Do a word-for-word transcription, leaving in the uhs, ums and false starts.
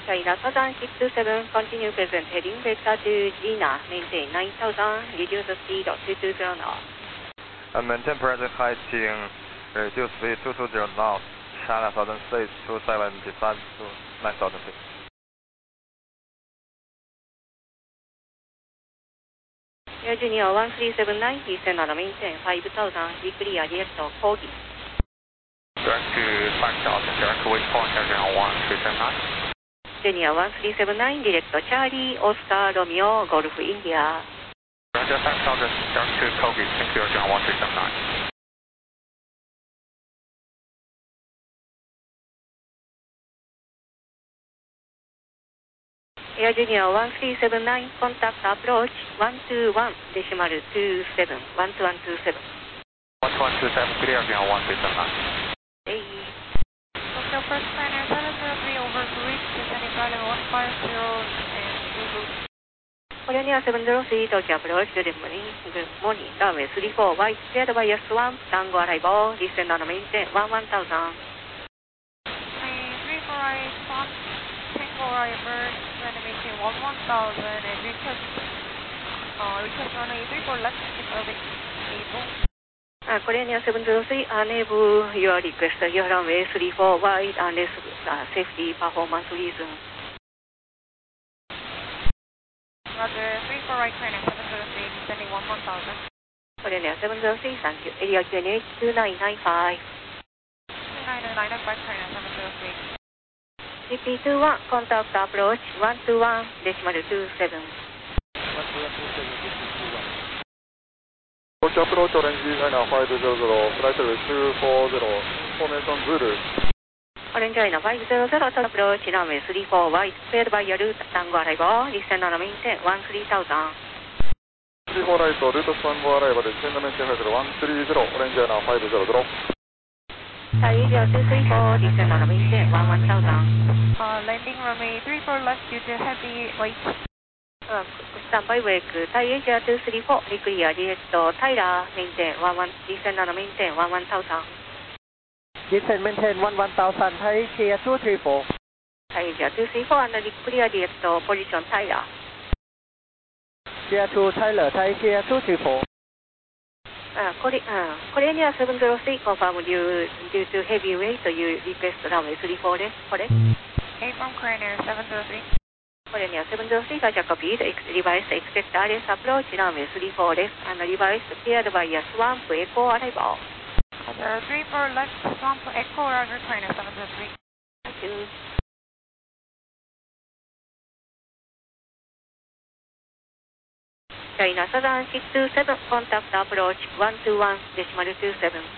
China Southern six two seven, continue present heading vector to Gina, maintain nine thousand, reduce the speed of two two zero knots. Uh, maintain present heading, reduce speed two two zero knots, China Southern six two seven, descend to nine thousand feet. Air Junior one three seven nine, descend on maintain five thousand, be clear direct to Corgi. Direct to five thousand, direct to waypoint Air Junior one three seven nine. Junior one three seven nine, direct to Charlie, Oscar, Romeo, Golf India. Roger five thousand, direct to Corgi, thank you Air Junior one three seven nine. Air Junior one three seven nine, contact approach one two one, decimal two seven, one two one two seven. one two one two seven, clear Air Junior one three seven nine. Hey. Tokyo First Liner seven zero three over Greece, descending Garden one five zero and Zulu. Korea Near seven zero three, Tokyo approach, good morning, good morning, runway three four, white, cleared by S one, tango arrival, descend on maintain one one thousand. three four right, front, tango arrival, descending maintain one one thousand and request, uh, request runway three four left, if able. Uh, Korea Near seven zero three, enable your request, your runway three four wide, unless uh, safety performance reason. Roger, three four right, China seven zero three, descending one one thousand. Korea Near seven zero three, thank you. Area Q N H two nine nine five. two nine nine five, China seven zero three. C P two one, contact approach one two one, decimal two seven. Tokyo approach orange China five zero zero, flight level two four zero, formation Zulu. Orange China five zero zero, approach runway three four wide, cleared by your route, tango arrival, descend on maintain one three thousand. three four right, route tango arrival, descend on maintain one three zero, orange China five zero zero. Thai Asia two three four, descend on maintain one one thousand. Uh, landing runway three four left due to heavy weight. Uh, standby wake, Thai Asia two three four, clear direct to Tyra, maintain one one, descend on maintain one one thousand. Descend maintain one one thousand, Thai Asia two three four. Thai Asia two three four, and clear direct to position Tyra. Clear to Tyler, Thai Asia two three four. Uh, Korea, uh, Korea Near seven zero three, confirm you due to heavy weight, you request runway three four left, correct? eight from Korea Air seven zero three. Korea Near seven zero three, Kaja copied, ex revised expect R S approach, runway three four left, and revised cleared by a swamp echo arrival. Roger, three four left, swamp echo, Roger, Korea Air seven zero three. Thank you. China Southern six two seven, contact approach one two one, decimal two seven.